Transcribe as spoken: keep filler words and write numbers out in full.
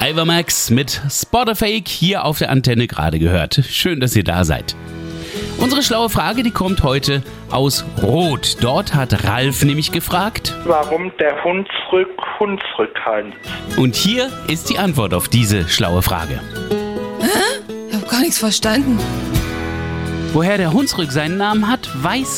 Ivermax mit Spotterfake hier auf der Antenne gerade gehört. Schön, dass ihr da seid. Unsere schlaue Frage, die kommt heute aus Rot. Dort hat Ralf nämlich gefragt, warum der Hunsrück Hunsrück heißt. Und hier ist die Antwort auf diese schlaue Frage. Hä? Ich hab gar nichts verstanden. Woher der Hunsrück seinen Namen hat, weiß